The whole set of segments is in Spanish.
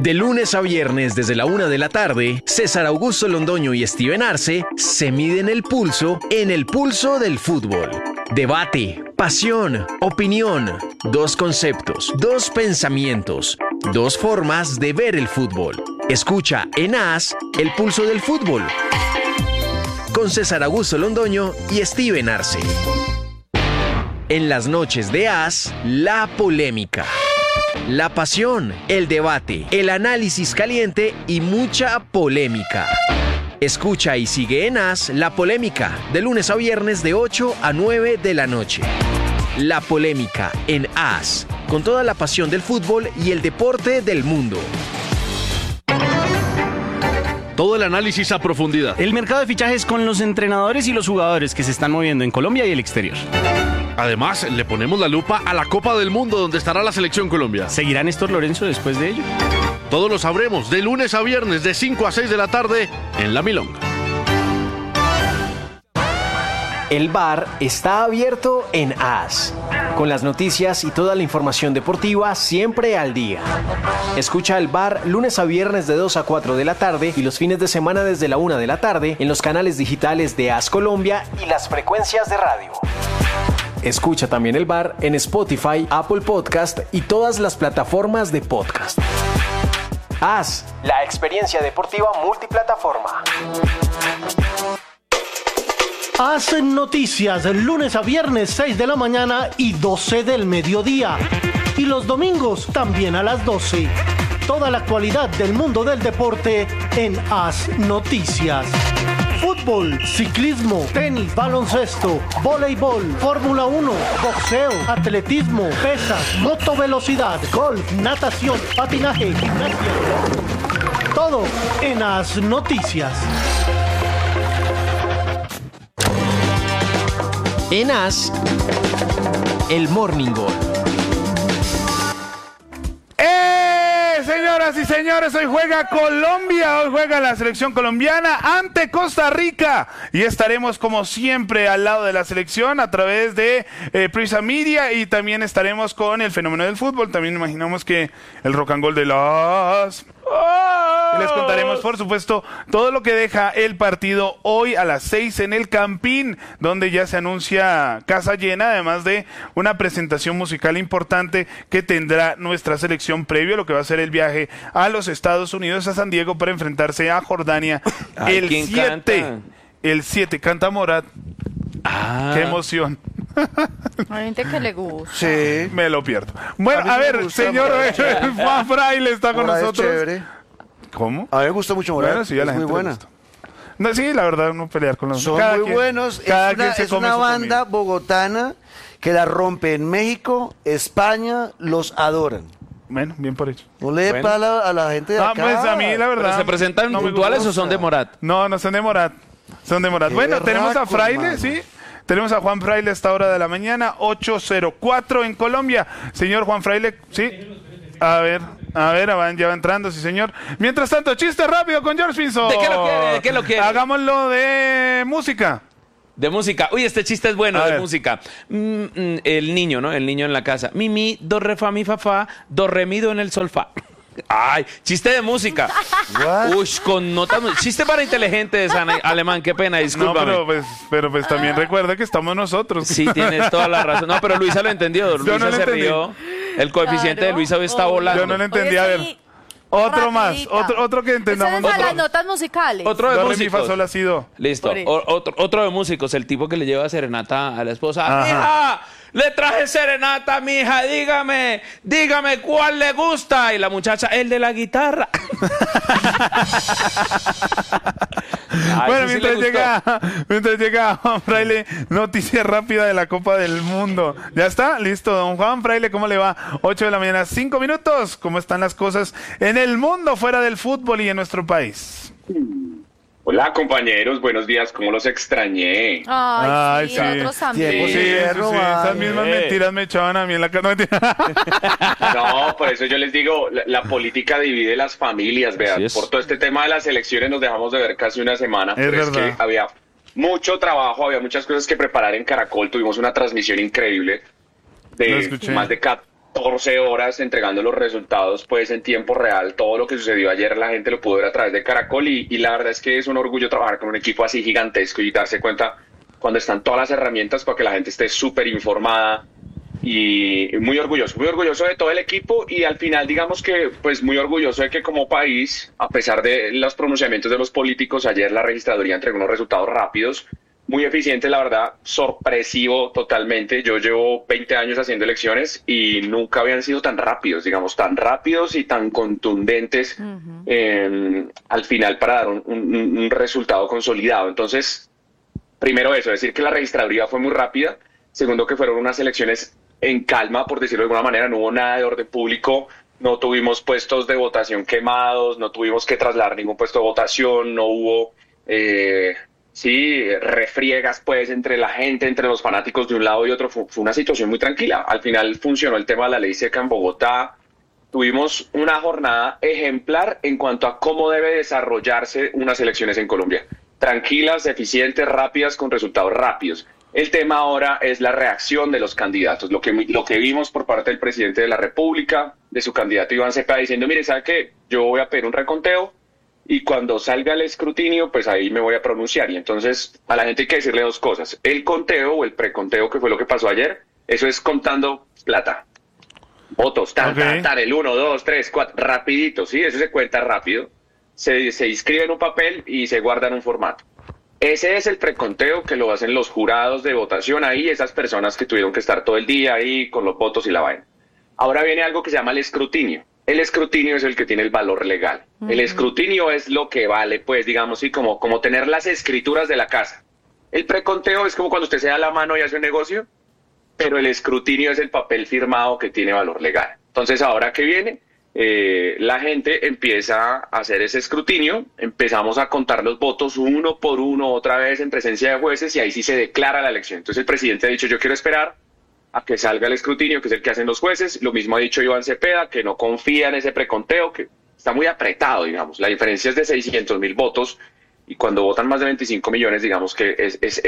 De lunes a viernes desde la 1 de la tarde, César Augusto Londoño y Steven Arce se miden el pulso en el pulso del fútbol. Debate, pasión, opinión, dos conceptos, dos pensamientos, dos formas de ver el fútbol. Escucha en AS el pulso del fútbol con César Augusto Londoño y Steven Arce. En las noches de AS, la polémica. La pasión, el debate, el análisis caliente y mucha polémica. Escucha y sigue en AS La Polémica, de lunes a viernes de 8 a 9 de la noche. La Polémica en AS, con toda la pasión del fútbol y el deporte del mundo. Todo el análisis a profundidad. El mercado de fichajes con los entrenadores y los jugadores que se están moviendo en Colombia y el exterior. Además, le ponemos la lupa a la Copa del Mundo, donde estará la Selección Colombia. ¿Seguirá Néstor Lorenzo después de ello? Todo lo sabremos de lunes a viernes de 5 a 6 de la tarde en La Milonga. El bar está abierto en AS, con las noticias y toda la información deportiva siempre al día. Escucha el bar lunes a viernes de 2 a 4 de la tarde y los fines de semana desde la 1 de la tarde en los canales digitales de AS Colombia y las frecuencias de radio. Escucha también el bar en Spotify, Apple Podcast y todas las plataformas de podcast. AS, la experiencia deportiva multiplataforma. AS Noticias, lunes a viernes 6 de la mañana y 12 del mediodía. Y los domingos también a las 12. Toda la actualidad del mundo del deporte en AS Noticias. Fútbol, ciclismo, tenis, baloncesto, voleibol, Fórmula 1, boxeo, atletismo, pesas, motovelocidad, golf, natación, patinaje, gimnasia. Todo en AS Noticias. En AS, el Morning Goal. Señoras y señores, hoy juega Colombia, hoy juega la selección colombiana ante Costa Rica y estaremos como siempre al lado de la selección a través de Prisa Media y también estaremos con el fenómeno del fútbol, también imaginamos que el rock and roll de las... Y les contaremos, por supuesto, todo lo que deja el partido hoy a las 6 en el Campín, donde ya se anuncia casa llena, además de una presentación musical importante que tendrá nuestra selección previo a lo que va a ser el viaje a los Estados Unidos, a San Diego, para enfrentarse a Jordania el 7. El 7, canta Morat. ¡Qué emoción! Hay gente que le gusta. Sí, me lo pierdo. Bueno, a ver, señor Juan Fraile está con nosotros. Chévere. ¿Cómo? A mí me gusta mucho Morat. Bueno, sí, a la es gente muy buena. No, sí, la verdad, no pelear con los... Son cada muy quien, buenos. Es una banda bogotana que la rompe en México, España, los adoran. Bueno, bien por hecho. No le dé pala a la gente de acá. Pues a mí, la verdad... ¿Pero se presentan puntuales o son de Morat? No, no son de Morat. Son de Morat. Bueno, tenemos a Fraile, mano. Sí. Tenemos a Juan Fraile a esta hora de la mañana, 8:04 en Colombia. Señor Juan Fraile, ¿sí? A ver, ya va entrando, sí señor. Mientras tanto, chiste rápido con George Pinzo. ¿De qué lo quiere? ¿De qué lo quiere? Hagámoslo de música. De música. Uy, este chiste es bueno, A de ver. música. El niño, ¿no? El niño en la casa. Mi, do, re, fa, mi, fa, do, re, mi, do en el sol, fa. Ay, chiste de música. Uy, con notas. Chiste para inteligentes, alemán, qué pena, discúlpame. No, pero pues también recuerda que estamos nosotros. Sí, tienes toda la razón. No, pero Luisa lo entendió. Yo Luisa no lo se entendí. rió. El coeficiente de Luisa hoy está volando. Yo no lo entendí, a ver. Otro más, otro que entendamos. Esas son las notas musicales. Otro de Do, re, mi, fa, músicos. sol, la, si, do. Listo. Por eso. Otro de músicos, el tipo que le lleva serenata a la esposa. Ajá. ¡Hija! Le traje serenata a mi hija, dígame cuál le gusta. Y la muchacha, el de la guitarra. Ay, Bueno, eso sí le mientras llega Juan Fraile, noticia rápida de la Copa del Mundo. ¿Ya está? Listo, don Juan Fraile, ¿cómo le va? 8 de la mañana, 5 minutos. ¿Cómo están las cosas en el mundo fuera del fútbol y en nuestro país? Hola compañeros, buenos días, ¿cómo los extrañé? Ay, sí, nosotros también. Sí, esas mismas mentiras me echaban a mí en la cara. No, por eso yo les digo, la política divide las familias, vean, Así es. por todo este tema de las elecciones nos dejamos de ver casi una semana, Es pero verdad. es que había mucho trabajo, había muchas cosas que preparar en Caracol, tuvimos una transmisión increíble Lo de escuché. más de 14 horas entregando los resultados pues en tiempo real. Todo lo que sucedió ayer la gente lo pudo ver a través de Caracol y la verdad es que es un orgullo trabajar con un equipo así gigantesco y darse cuenta cuando están todas las herramientas para que la gente esté súper informada y muy orgulloso de todo el equipo y al final digamos que pues muy orgulloso de que como país, a pesar de los pronunciamientos de los políticos, ayer la registraduría entregó unos resultados rápidos, muy eficiente, la verdad, sorpresivo totalmente. Yo llevo 20 años haciendo elecciones y nunca habían sido tan rápidos, digamos, tan rápidos y tan contundentes al final para dar un resultado consolidado. Entonces, primero eso, decir que la registraduría fue muy rápida. Segundo, que fueron unas elecciones en calma, por decirlo de alguna manera, no hubo nada de orden público, no tuvimos puestos de votación quemados, no tuvimos que trasladar ningún puesto de votación, no hubo... refriegas pues entre la gente, entre los fanáticos de un lado y otro, fue una situación muy tranquila. Al final funcionó el tema de la ley seca en Bogotá, tuvimos una jornada ejemplar en cuanto a cómo debe desarrollarse unas elecciones en Colombia, tranquilas, eficientes, rápidas, con resultados rápidos. El tema ahora es la reacción de los candidatos, lo que vimos por parte del presidente de la República, de su candidato Iván Cepeda, diciendo, mire, ¿sabe qué? Yo voy a pedir un reconteo, y cuando salga el escrutinio, pues ahí me voy a pronunciar. Y entonces a la gente hay que decirle dos cosas. El conteo o el preconteo, que fue lo que pasó ayer, eso es contando plata. Votos, el 1, 2, 3, 4, rapidito, ¿sí? Eso se cuenta rápido. Se inscribe en un papel y se guarda en un formato. Ese es el preconteo que lo hacen los jurados de votación ahí, esas personas que tuvieron que estar todo el día ahí con los votos y la vaina. Ahora viene algo que se llama el escrutinio. El escrutinio es el que tiene el valor legal. El escrutinio es lo que vale, pues, digamos, sí, como tener las escrituras de la casa. El preconteo es como cuando usted se da la mano y hace un negocio, pero el escrutinio es el papel firmado que tiene valor legal. Entonces, ahora que viene, la gente empieza a hacer ese escrutinio, empezamos a contar los votos uno por uno, otra vez en presencia de jueces, y ahí sí se declara la elección. Entonces, el presidente ha dicho, yo quiero esperar a que salga el escrutinio, que es el que hacen los jueces. Lo mismo ha dicho Iván Cepeda, que no confía en ese preconteo, que está muy apretado, digamos. La diferencia es de 600.000 votos, y cuando votan más de 25 millones, digamos que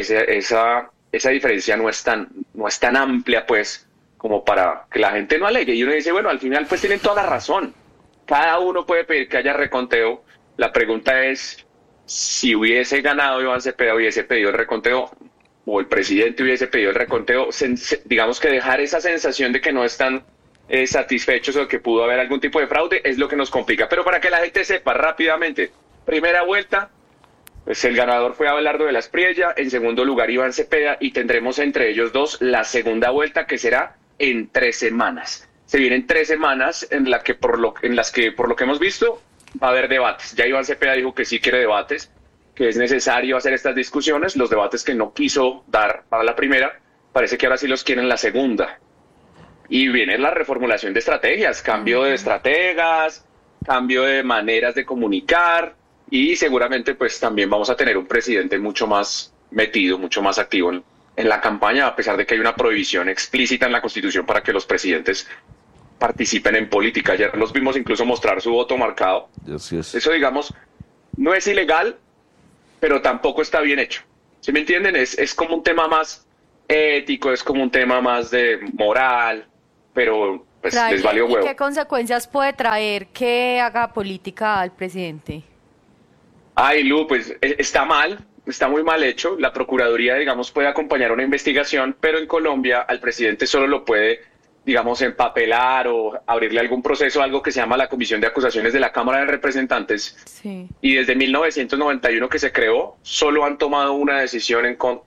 esa diferencia no es tan amplia, pues, como para que la gente no alegue. Y uno dice, bueno, al final, pues, tienen toda la razón. Cada uno puede pedir que haya reconteo. La pregunta es, si hubiese ganado Iván Cepeda, hubiese pedido el reconteo, o el presidente hubiese pedido el reconteo, digamos que dejar esa sensación de que no están satisfechos o de que pudo haber algún tipo de fraude es lo que nos complica. Pero para que la gente sepa rápidamente, primera vuelta, pues el ganador fue Abelardo de la Espriella, en segundo lugar Iván Cepeda, y tendremos entre ellos dos la segunda vuelta, que será en 3 semanas. Se vienen 3 semanas en las que por lo que hemos visto va a haber debates. Ya Iván Cepeda dijo que sí quiere debates, que es necesario hacer estas discusiones. Los debates que no quiso dar para la primera, parece que ahora sí los quieren en la segunda. Y viene la reformulación de estrategias, cambio de estrategas, cambio de maneras de comunicar, y seguramente pues también vamos a tener un presidente mucho más metido, mucho más activo en la campaña, a pesar de que hay una prohibición explícita en la Constitución para que los presidentes participen en política. Ayer los vimos incluso mostrar su voto marcado. Eso, digamos, no es ilegal, pero tampoco está bien hecho. ¿Sí me entienden? Es como un tema más ético, es como un tema más de moral, pero pues les valió huevo. ¿Y qué consecuencias puede traer que haga política al presidente? Ay, Lu, pues está mal, está muy mal hecho. La Procuraduría, digamos, puede acompañar una investigación, pero en Colombia al presidente solo lo puede, digamos, empapelar o abrirle algún proceso, algo que se llama la Comisión de Acusaciones de la Cámara de Representantes. Sí. Y desde 1991 que se creó, solo han tomado una decisión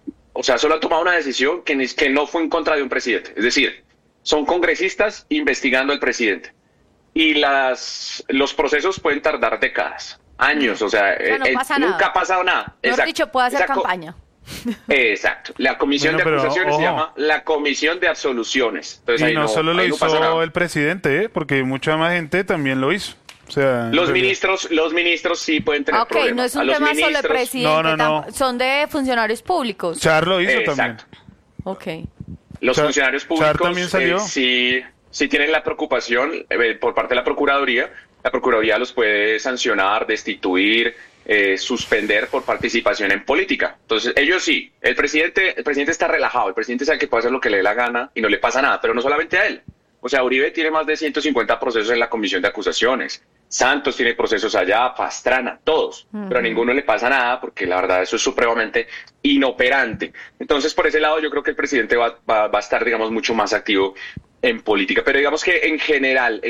que no fue en contra de un presidente. Es decir, son congresistas investigando al presidente. Y los procesos pueden tardar décadas, años, nunca ha pasado nada. Mejor dicho, puede hacer campaña. Exacto. La comisión de acusaciones se llama la comisión de absoluciones. Entonces, y no solo lo hizo el presidente, porque mucha más gente también lo hizo. O sea, los ministros sí pueden tener problemas. No es un tema solo de presidente, no. Son de funcionarios públicos. Char lo hizo también. Ok. Los funcionarios públicos también salió. sí tienen la preocupación por parte de la Procuraduría. La Procuraduría los puede sancionar, destituir, suspender por participación en política. Entonces, ellos sí. El presidente está relajado. El presidente sabe que puede hacer lo que le dé la gana y no le pasa nada. Pero no solamente a él. O sea, Uribe tiene más de 150 procesos en la comisión de acusaciones. Santos tiene procesos allá, Pastrana, todos. Pero a ninguno le pasa nada porque la verdad eso es supremamente inoperante. Entonces, por ese lado, yo creo que el presidente va a estar, digamos, mucho más activo en política. Pero digamos que en general,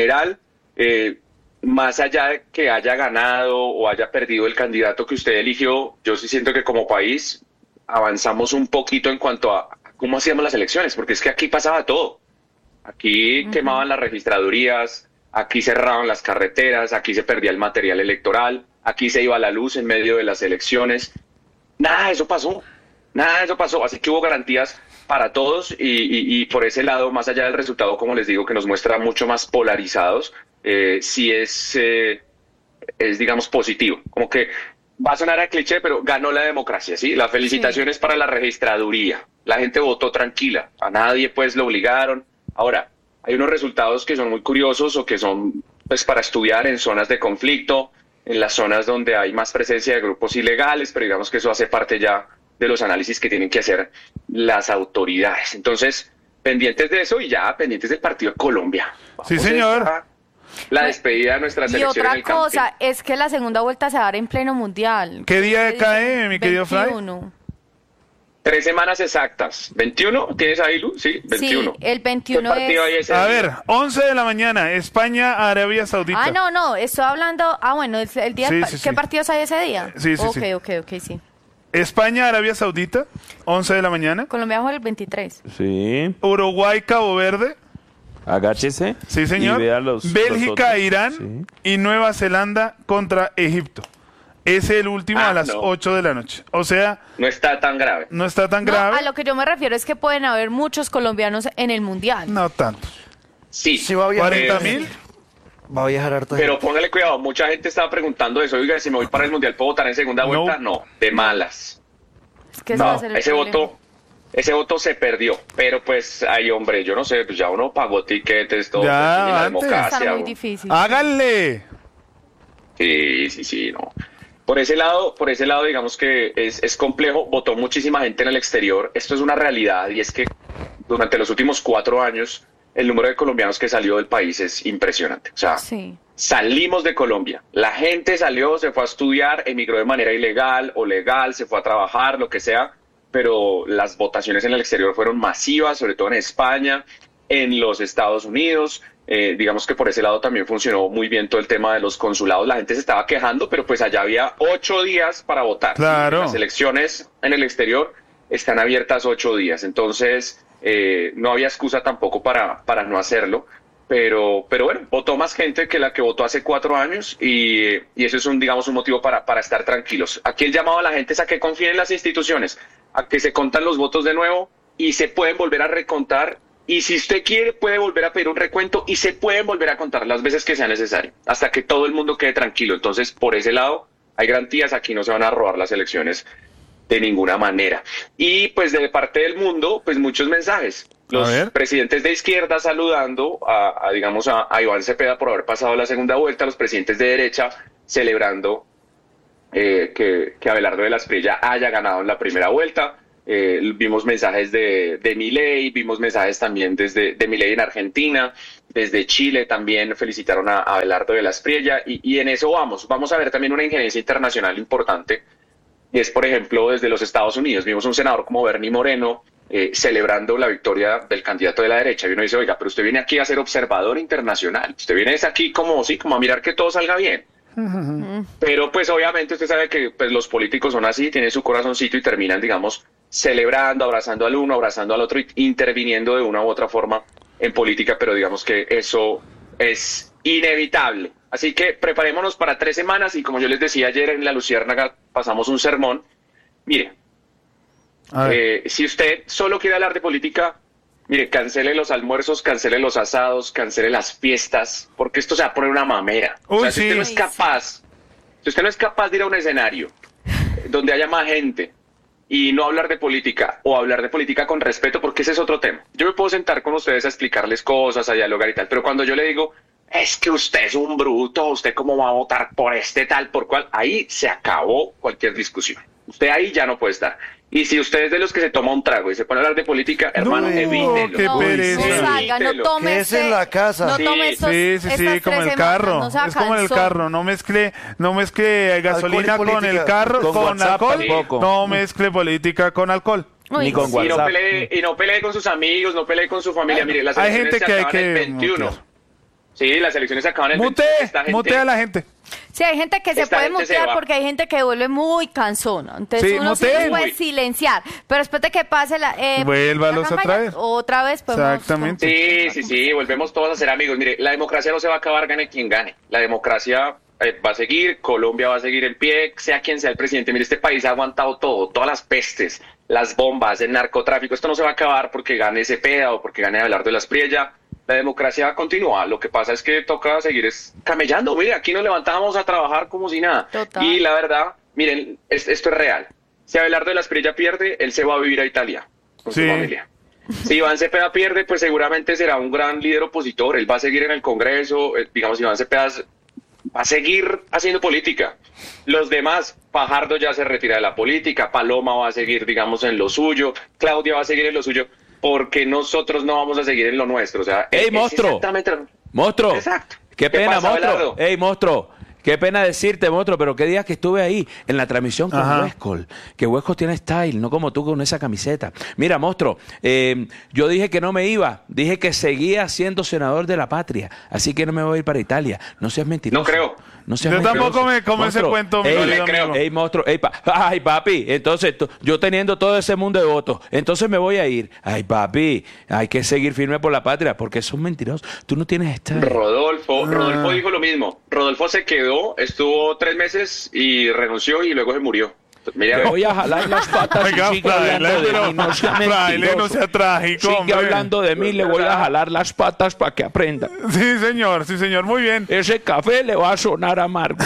más allá de que haya ganado o haya perdido el candidato que usted eligió, yo sí siento que como país avanzamos un poquito en cuanto a cómo hacíamos las elecciones, porque es que aquí pasaba todo. Aquí quemaban las registradurías, aquí cerraban las carreteras, aquí se perdía el material electoral, aquí se iba la luz en medio de las elecciones. Nada de eso pasó, así que hubo garantías para todos y por ese lado, más allá del resultado, como les digo, que nos muestra mucho más polarizados, sí es, digamos, positivo. Como que va a sonar a cliché, pero ganó la democracia, ¿sí? Las felicitaciones para la registraduría. La gente votó tranquila, a nadie pues lo obligaron. Ahora, hay unos resultados que son muy curiosos o que son pues para estudiar en zonas de conflicto, en las zonas donde hay más presencia de grupos ilegales, pero digamos que eso hace parte ya de los análisis que tienen que hacer las autoridades. Entonces, pendientes de eso y ya pendientes del partido de Colombia. Sí, señor. La despedida de nuestra selección. Y en el otra cosa camping. es que la segunda vuelta se va a dar en pleno mundial. ¿Qué día cae, mi querido Fly? 21. 3 semanas exactas. ¿21? ¿Tienes ahí, Lu? Sí, 21. Sí, el 21 ¿Qué partido hay ese A día? ver, 11 de la mañana, España, Arabia Saudita. Ah, no, estoy hablando... bueno, el día... Sí, ¿Qué partidos hay ese día? Sí. Ok, sí. España, Arabia Saudita, 11 de la mañana. Colombia juega el 23. Sí. Uruguay, Cabo Verde. Agáchese. Sí, señor. Y vea los Bélgica, otros. Irán. Sí. Y Nueva Zelanda contra Egipto. Es el último a las 8 de la noche. O sea, no está tan grave. No está tan No, grave. a lo que yo me refiero es que pueden haber muchos colombianos en el mundial. No tanto. Sí. Sí, va a viajar. 40.000. Va a viajar harta Pero gente. póngale cuidado, mucha gente estaba preguntando eso. Oiga, si me voy para el mundial, ¿puedo votar en segunda vuelta? No, de malas. Es que ese va a ser el problema. Ese voto se perdió. Pero pues, ay, hombre, yo no sé, pues ya uno pagó tiquetes, todo. Ya, pues, y la antes. democracia. Está muy difícil. Háganle. Sí, no. Por ese lado, digamos que es complejo. Votó muchísima gente en el exterior. Esto es una realidad y es que durante los últimos 4 años el número de colombianos que salió del país es impresionante. O sea, Sí. salimos de Colombia. La gente salió, se fue a estudiar, emigró de manera ilegal o legal, se fue a trabajar, lo que sea, pero las votaciones en el exterior fueron masivas, sobre todo en España, en los Estados Unidos. Digamos que por ese lado también funcionó muy bien todo el tema de los consulados. La gente se estaba quejando, pero pues allá había 8 días para votar. Claro. Las elecciones en el exterior están abiertas 8 días. Entonces, no había excusa tampoco para no hacerlo. Pero bueno, votó más gente que la que votó hace 4 años y eso es digamos, un motivo para estar tranquilos. Aquí el llamado a la gente es a que confíen en las instituciones, a que se contan los votos de nuevo y se pueden volver a recontar. Y si usted quiere, puede volver a pedir un recuento y se pueden volver a contar las veces que sea necesario, hasta que todo el mundo quede tranquilo. Entonces, por ese lado, hay garantías, aquí no se van a robar las elecciones de ninguna manera. Y pues de parte del mundo, pues muchos mensajes. Los presidentes de izquierda saludando a Iván Cepeda por haber pasado la segunda vuelta, los presidentes de derecha celebrando que Abelardo de la Espriella haya ganado en la primera vuelta. Vimos mensajes de Milei, vimos mensajes también de Milei en Argentina, desde Chile también felicitaron a Abelardo de la Espriella y en eso vamos a ver también una injerencia internacional importante, y es por ejemplo desde los Estados Unidos, vimos un senador como Bernie Moreno celebrando la victoria del candidato de la derecha y uno dice, oiga, pero usted viene aquí a ser observador internacional, usted viene aquí como a mirar que todo salga bien. Pero pues obviamente usted sabe que pues, los políticos son así, tienen su corazoncito y terminan, digamos, celebrando, abrazando al uno, abrazando al otro, interviniendo de una u otra forma en política, pero digamos que eso es inevitable. Así que preparémonos para 3 semanas y como yo les decía ayer en La Luciérnaga, pasamos un sermón. Mire, si usted solo quiere hablar de política, mire, cancele los almuerzos, cancele los asados, cancele las fiestas, porque esto se va a poner una mamera. O sea, si usted no es capaz de ir a un escenario donde haya más gente y no hablar de política o hablar de política con respeto, porque ese es otro tema. Yo me puedo sentar con ustedes a explicarles cosas, a dialogar y tal, pero cuando yo le digo, es que usted es un bruto, usted cómo va a votar por este tal, por cual, ahí se acabó cualquier discusión. Usted ahí ya no puede estar. Y si usted es de los que se toma un trago y se pone a hablar de política, hermano, evítelo. qué pereza. No salga, no tome Quédese en la casa. No tome estos, Sí, como el carro. No sea es como el cansón. carro. No mezcle gasolina Alcohol y con el política. carro, Con con WhatsApp alcohol. tampoco. No mezcle política con alcohol. Uy, Ni con Y no WhatsApp. pelee con sus amigos, no pelee con su familia. Mire, las Hay elecciones gente que se hay acaban el que 21. mutear. Sí, las elecciones se acaban el 21. Esta gente- Mutea a la gente. Sí, hay gente que se Esta puede gente se mutear va. porque hay gente que vuelve muy cansona. Entonces Sí, uno sí muteen. puede silenciar. Pero después de que pase la Vuélvalos a traer. Otra vez podemos... Exactamente. Sí, volvemos todos a ser amigos. Mire, la democracia no se va a acabar, gane quien gane. La democracia va a seguir, Colombia va a seguir en pie, sea quien sea el presidente. Mire, este país ha aguantado todo, todas las pestes, las bombas, el narcotráfico. Esto no se va a acabar porque gane Cepeda o porque gane Abelardo de la Espriella. La democracia continúa. Lo que pasa es que toca seguir camellando. Mire, aquí nos levantamos a trabajar como si nada. Total. Y la verdad, miren, esto es real. Si Abelardo de la Espriella pierde, él se va a vivir a Italia con su Sí. familia. Si Iván Cepeda pierde, pues seguramente será un gran líder opositor. Él va a seguir en el Congreso. Digamos, Iván Cepeda va a seguir haciendo política. Los demás, Fajardo ya se retira de la política, Paloma va a seguir, digamos, en lo suyo, Claudia va a seguir en lo suyo, porque nosotros no vamos a seguir en lo nuestro. O sea, ¡Ey, es monstruo! exactamente... Monstruo. Exacto. Qué pena, pasa, monstruo. Abelardo? Ey, monstruo. Qué pena decirte, monstruo, pero qué días que estuve ahí en la transmisión con Ajá. Huescol. Que Huescol tiene style, no como tú con esa camiseta. Mira, monstruo, yo dije que no me iba. Dije que seguía siendo senador de la patria. Así que no me voy a ir para Italia. No seas mentiroso. No creo. No seas Yo mentiroso. tampoco me como ese Monstruo, cuento, mi ey, querido creo. amigo. Ey, monstruo, ey, ay, papi, entonces yo teniendo todo ese mundo de votos, entonces me voy a ir. Ay, papi, hay que seguir firme por la patria, porque son mentirosos. Tú no tienes style. Rodolfo dijo lo mismo. Rodolfo se quedó, estuvo 3 meses y renunció y luego se murió. Mira, Te voy a jalar las patas Oiga, y sigue hablando de pero mí, no sea Fraile, mentiroso. no sea trágico, Sigue hombre. hablando de mí, le voy a jalar las patas para que aprenda. Sí, señor, muy bien. Ese café le va a sonar amargo.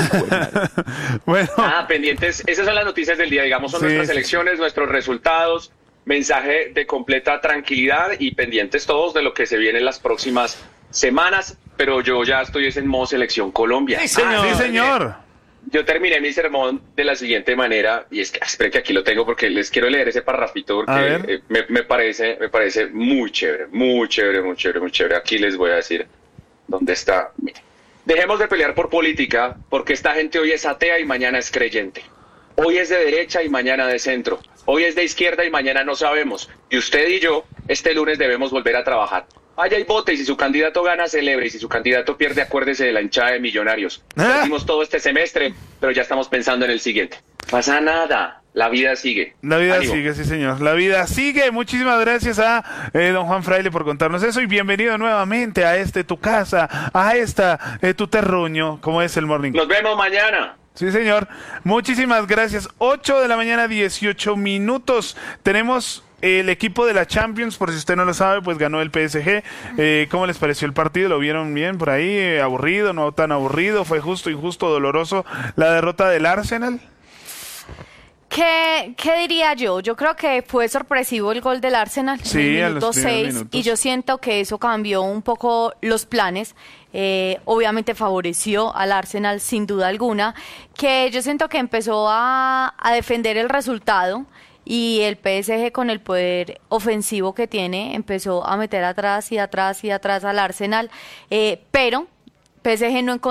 Bueno, pendientes. Esas son las noticias del día, digamos, son Sí, nuestras sí. elecciones, nuestros resultados, mensaje de completa tranquilidad y pendientes todos de lo que se viene en las próximas semanas, pero yo ya estoy en modo Selección Colombia. sí, señor. Yo terminé mi sermón de la siguiente manera, y es que, esperen que aquí lo tengo porque les quiero leer ese parrafito A ver. porque me parece muy chévere, muy chévere, muy chévere, muy chévere. Aquí les voy a decir dónde está. Miren. Dejemos de pelear por política, porque esta gente hoy es atea y mañana es creyente. Hoy es de derecha y mañana de centro. Hoy es de izquierda y mañana no sabemos. Y usted y yo, este lunes debemos volver a trabajar. Vaya y vote, y si su candidato gana, celebre, y si su candidato pierde, acuérdese de la hinchada de Millonarios. Perdimos todo este semestre, pero ya estamos pensando en el siguiente. Pasa nada, la vida sigue. La vida Ánimo. sigue, sí, señor. La vida sigue. Muchísimas gracias a don Juan Fraile por contarnos eso y bienvenido nuevamente a tu casa, a tu terruño, como es el Morning. Nos vemos mañana. Sí, señor. Muchísimas gracias. 8 de la mañana, 18 minutos. Tenemos el equipo de la Champions, por si usted no lo sabe, pues ganó el PSG. ¿Cómo les pareció el partido? ¿Lo vieron bien por ahí? ¿Aburrido? ¿No tan aburrido? ¿Fue justo, injusto, doloroso la derrota del Arsenal? ¿Qué diría yo? Yo creo que fue sorpresivo el gol del Arsenal Sí, en a el los minuto primeros 6 minutos. y yo siento que eso cambió un poco los planes. Obviamente favoreció al Arsenal sin duda alguna, que yo siento que empezó a defender el resultado y el PSG con el poder ofensivo que tiene empezó a meter atrás y atrás y atrás al Arsenal, pero PSG no encontró